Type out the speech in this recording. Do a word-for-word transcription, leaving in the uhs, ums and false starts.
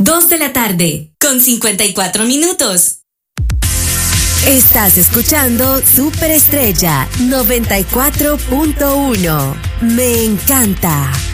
dos de la tarde, con cincuenta y cuatro minutos. Estás escuchando Superestrella noventa y cuatro punto uno. Me encanta.